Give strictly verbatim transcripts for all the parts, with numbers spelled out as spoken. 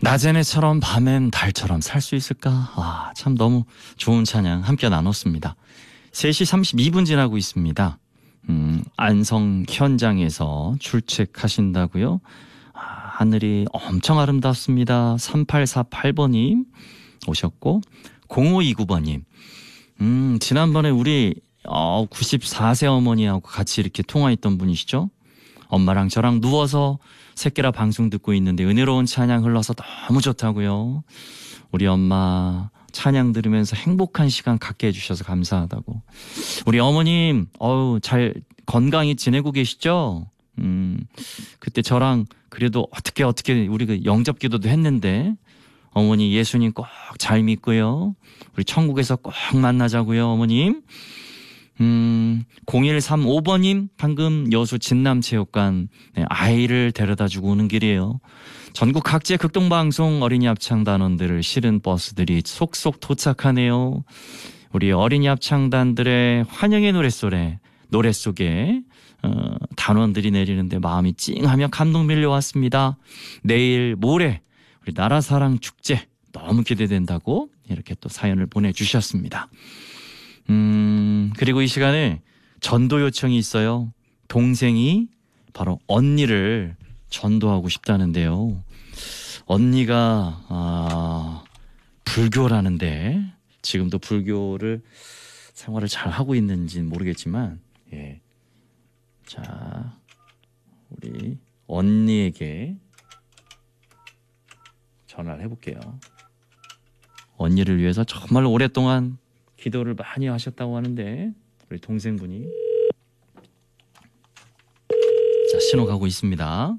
낮에네처럼 밤엔 달처럼 살 수 있을까? 아, 참 너무 좋은 찬양 함께 나눴습니다. 세 시 삼십이 분 지나고 있습니다. 음, 안성 현장에서 출첵하신다고요? 아, 하늘이 엄청 아름답습니다. 삼팔사팔 번님 오셨고 공오이구 번님 음, 지난번에 우리 어, 구십사 세 어머니하고 같이 이렇게 통화했던 분이시죠? 엄마랑 저랑 누워서 새끼라 방송 듣고 있는데 은혜로운 찬양 흘러서 너무 좋다고요. 우리 엄마 찬양 들으면서 행복한 시간 갖게 해주셔서 감사하다고. 우리 어머님 어우 잘 건강히 지내고 계시죠? 음, 그때 저랑 그래도 어떻게 어떻게 우리 그 영접기도도 했는데 어머니 예수님 꼭 잘 믿고요. 우리 천국에서 꼭 만나자고요, 어머님. 음, 공일삼오 번님 방금 여수 진남체육관 네, 아이를 데려다주고 오는 길이에요. 전국 각지의 극동방송 어린이 합창단원들을 실은 버스들이 속속 도착하네요. 우리 어린이 합창단들의 환영의 노랫소리 노래 속에 어, 단원들이 내리는데 마음이 찡하며 감동 밀려왔습니다. 내일 모레 우리 나라사랑 축제 너무 기대된다고 이렇게 또 사연을 보내주셨습니다. 음, 그리고 이 시간에 전도 요청이 있어요. 동생이 바로 언니를 전도하고 싶다는데요. 언니가 아, 불교라는데 지금도 불교를 생활을 잘 하고 있는지는 모르겠지만 예. 자, 우리 언니에게 전화를 해볼게요. 언니를 위해서 정말 오랫동안 기도를 많이 하셨다고 하는데 우리 동생분이 자 신호 가고 있습니다.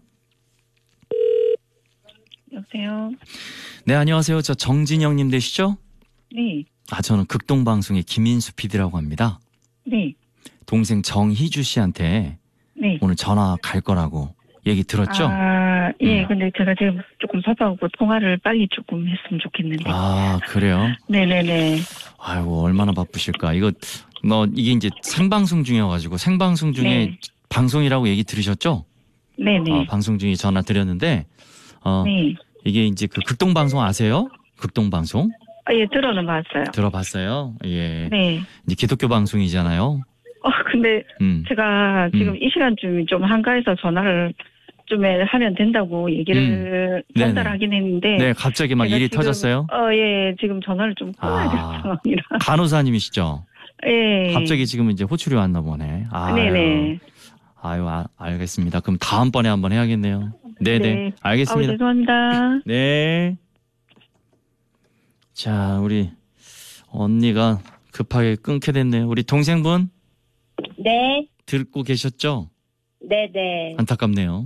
여보세요. 네, 안녕하세요. 저 정진영님 되시죠? 네. 아, 저는 극동방송의 김인수 피디라고 합니다. 네. 동생 정희주 씨한테 네. 오늘 전화 갈 거라고 얘기 들었죠? 아, 예. 음. 근데 제가 지금 조금 바빠갖고 통화를 빨리 조금 했으면 좋겠는데. 아, 그래요? 네네네. 아이고, 얼마나 바쁘실까. 이거 너 이게 이제 생방송 중이어가지고 생방송 중에 네. 방송이라고 얘기 들으셨죠? 네네. 어, 방송 중에 전화 드렸는데 어, 네. 이게 이제 그 극동방송 아세요? 극동방송? 아, 예, 들어는 봤어요. 들어봤어요? 예. 네. 이제 기독교 방송이잖아요. 어, 근데 음. 제가 지금 음. 이 시간쯤 좀 한가해서 전화를 좀 하면 된다고 얘기를 음. 전달하긴 했는데. 네, 갑자기 막 제가 일이 지금, 터졌어요? 어, 예, 지금 전화를 좀 끊어야 될 아, 상황이라. 간호사님이시죠? 예. 갑자기 지금 이제 호출이 왔나 보네. 아유, 네네. 아유, 아, 알겠습니다. 그럼 다음번에 한번 해야겠네요. 네네. 네. 알겠습니다. 아우, 죄송합니다. 네. 자, 우리 언니가 급하게 끊게 됐네요. 우리 동생분 네, 듣고 계셨죠? 네네. 안타깝네요.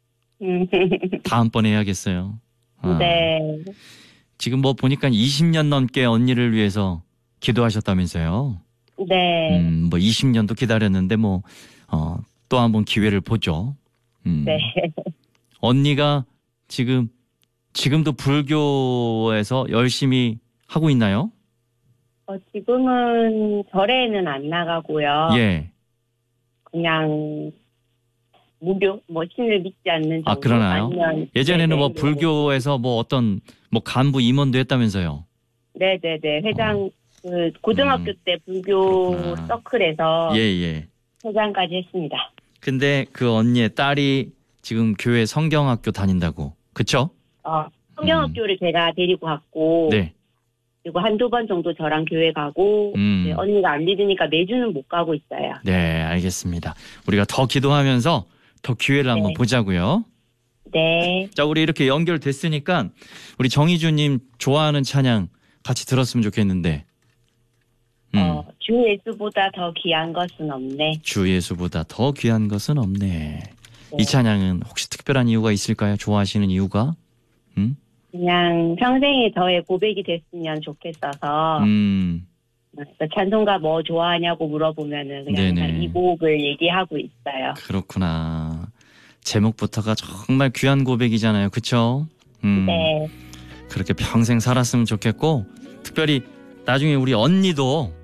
다음번에 해야겠어요. 아, 네. 지금 뭐 보니까 이십 년 넘게 언니를 위해서 기도하셨다면서요. 네. 음, 뭐 이십 년도 기다렸는데 뭐, 어, 또 한번 기회를 보죠. 음. 네. 언니가 지금, 지금도 불교에서 열심히 하고 있나요? 어, 지금은 절에는 안 나가고요. 예. 그냥 무교, 뭐 신을 믿지 않는 정도. 아, 그러나요? 아니면 예전에는 네네, 뭐 네. 불교에서 뭐 어떤 뭐 간부 임원도 했다면서요. 네네네. 회장, 그 고등학교 음, 때 불교 그렇구나. 서클에서 예, 예. 회장까지 했습니다. 근데 그 언니의 딸이 지금 교회 성경학교 다닌다고. 그쵸? 어, 성경학교를 제가 데리고 갔고. 네. 그리고 한두 번 정도 저랑 교회 가고. 음. 이제 언니가 안 믿으니까 매주는 못 가고 있어요. 네, 알겠습니다. 우리가 더 기도하면서 더 기회를 한번 네. 보자고요. 네. 자, 우리 이렇게 연결됐으니까 우리 정희주님 좋아하는 찬양 같이 들었으면 좋겠는데. 음, 어, 주 예수보다 더 귀한 것은 없네. 주 예수보다 더 귀한 것은 없네. 네. 이 찬양은 혹시 특별한 이유가 있을까요? 좋아하시는 이유가? 음? 그냥 평생에 저의 고백이 됐으면 좋겠어서 음, 그 찬송가 뭐 좋아하냐고 물어보면은 그냥 네네. 항상 이 곡을 얘기하고 있어요. 그렇구나. 제목부터가 정말 귀한 고백이잖아요. 그쵸? 음, 네. 그렇게 평생 살았으면 좋겠고, 특별히 나중에 우리 언니도